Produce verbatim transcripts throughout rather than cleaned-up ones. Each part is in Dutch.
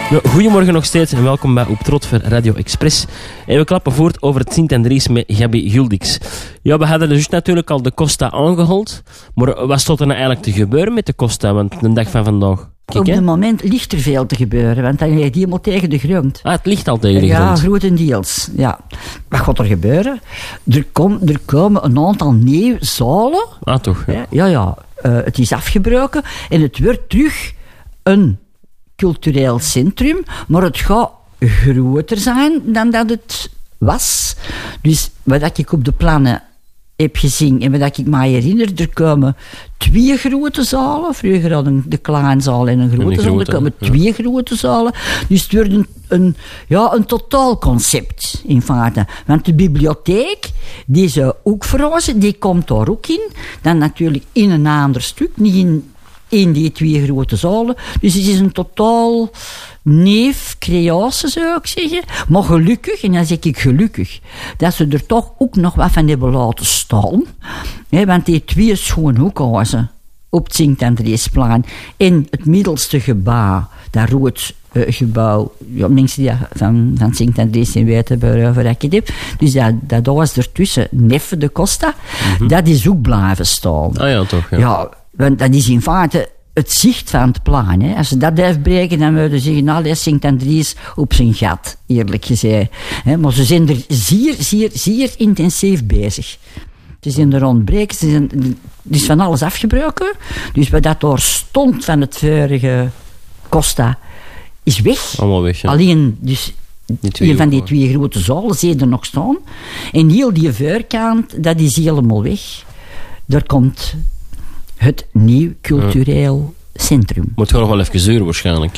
Goedemorgen nog steeds en welkom bij Op Trot voor Radio Express. En we klappen voort over het Sint-Andries met Gabi Guldix. Ja, we hadden dus natuurlijk al de Costa aangehaald. Maar wat stond er nou eigenlijk te gebeuren met de Costa? Want de dag van vandaag... Kijk, op het moment ligt er veel te gebeuren, want dan ligt die helemaal tegen de grond. Ah, het ligt al tegen de ja, grond. Ja, grotendeels. Ja. Wat gaat er gebeuren? Er, kom, er komen een aantal nieuwe zalen. Ah, toch? Ja, ja. ja uh, het is afgebroken en het wordt terug een cultureel centrum, maar het gaat groter zijn dan dat het was. Dus wat ik op de plannen heb gezien en wat ik me herinner, er komen twee grote zalen. Vroeger hadden de kleine zaal en een grote zaal. Er komen ja. twee grote zalen. Dus het wordt een, een, ja, een totaalconcept in feite. Want de bibliotheek, die ze ook verhuizen, die komt daar ook in. Dan natuurlijk in een ander stuk, niet in in die twee grote zalen. Dus het is een totaal neef creatie, zou ik zeggen. Maar gelukkig, en dan zeg ik gelukkig, dat ze er toch ook nog wat van hebben laten staan. He, want die twee schoon hoekhuizen op het Sint-Andriesplein en het middelste gebouw, dat rood uh, gebouw, ja, mensen die van, van Sint-Andries en weten waarover ik het heb, dus dat, dat was ertussen, Neffe de Costa, mm-hmm. dat is ook blijven staan. Ah ja, toch? Ja. ja Want dat is in feite het zicht van het plein. Hè. Als ze dat afbreken, dan willen ze zeggen, nou, dat is Sint-Andries op zijn gat, eerlijk gezegd. Hè. Maar ze zijn er zeer, zeer, zeer intensief bezig. Ze zijn er ontbreken, ze zijn, er is van alles afgebroken. Dus wat dat daar stond van het vorige Costa, is weg. Allemaal weg, ja. Alleen, dus... Een van die twee grote zalen zie je er nog staan. En heel die voorkant, dat is helemaal weg. Daar komt het nieuw cultureel ja. centrum. Moet gewoon nog wel even zeuren waarschijnlijk.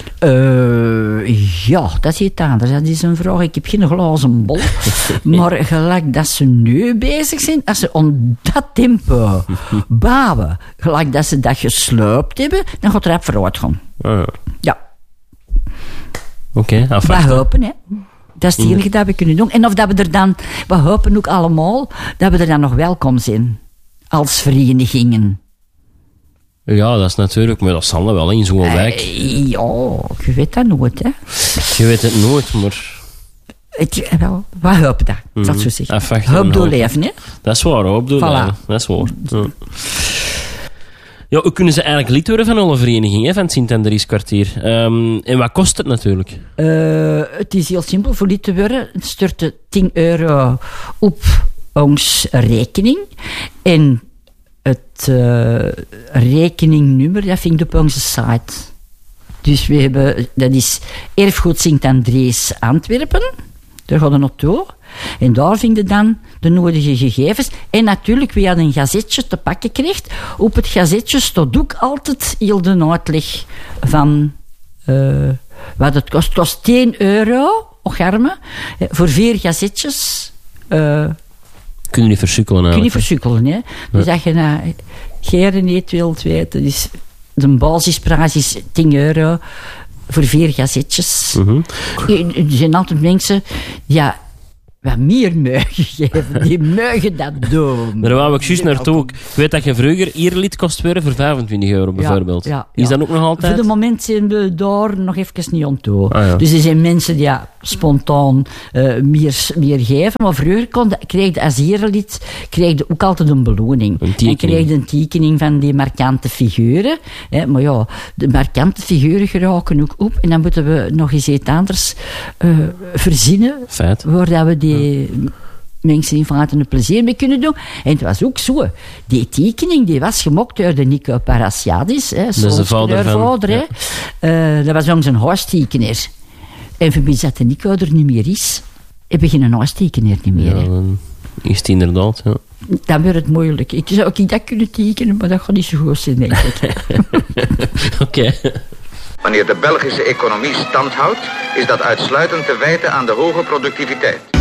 Uh, ja, dat is iets anders. Dat is een vraag. Ik heb geen glazen bol. Maar gelijk dat ze nu bezig zijn, als ze om dat tempo bouwen, gelijk dat ze dat gesloopt hebben, dan gaat er op vooruit gaan. Uh. Ja. Oké, okay, we hopen, hè. Dat is het enige dat we kunnen doen. En of dat we er dan, we hopen ook allemaal, dat we er dan nog welkom zijn. Als verenigingen. Ja, dat is natuurlijk, maar dat zal wel in zo'n wijk. Uh, ja, je weet dat nooit, hè. Je weet het nooit, maar... Ik, wel, we hopen dat, mm. dat zo zeggen. Hoop door leven, hè. Dat is waar, hoop door voilà. leven. Dat is waar. Ja. Ja, hoe kunnen ze eigenlijk lid worden van alle verenigingen, van het Sint-Andries kwartier? Um, en wat kost het natuurlijk? Uh, het is heel simpel. Voor lid te worden stort je tien euro op ons rekening. En het uh, rekeningnummer, dat vind je op onze site. Dus we hebben, dat is Erfgoed Sint-Andries Antwerpen. Daar gaan we naartoe. En daar vind je dan de nodige gegevens. En natuurlijk, we hadden een gazetje te pakken gekregen. Op het gazetje staat ook altijd heel de uitleg van uh, wat het kost. Het kost tien euro, ocharme, voor vier gazetjes. Uh, kun je niet versukkelen Kun je niet eigenlijk. versukkelen, hè. Dus ja. Als je nou geren niet wilt weten, dus de basisprijs is tien euro voor vier gazetjes. Mm-hmm. Er zijn altijd mensen, ja, wat meer mogen geven. Die mogen dat doen. Daar wou ik juist naartoe. Ik weet dat je vroeger hier lid kost worden voor vijfentwintig euro bijvoorbeeld. Ja, ja, is ja. dat ook nog altijd? Voor de moment zijn we daar nog even niet aan toe. Ah, ja. Dus er zijn mensen die ja, spontaan uh, meer, meer geven. Maar vroeger kon de, kreeg je als erelid kreeg je ook altijd een beloning. Een tekening. En kreeg je een tekening van die markante figuren. Hè, maar ja, de markante figuren geraken ook op. En dan moeten we nog eens iets anders uh, verzinnen. Feit. Waar dat we die ja. mensen in feite een plezier mee kunnen doen. En het was ook zo. Die tekening die was gemaakt door de Nico Parasiadis. Hè, dat is de vader van... vader, ja. uh, dat was onze huistekenaar. En vermits dat de Nico er niet meer is, heb je geen huistekenaar niet meer. Ja, dan is het inderdaad, ja. Dan wordt het moeilijk. Ik zou ook dat kunnen tekenen, maar dat gaat niet zo goed zijn, denk ik. Oké. Okay. Wanneer de Belgische economie stand houdt, is dat uitsluitend te wijten aan de hoge productiviteit.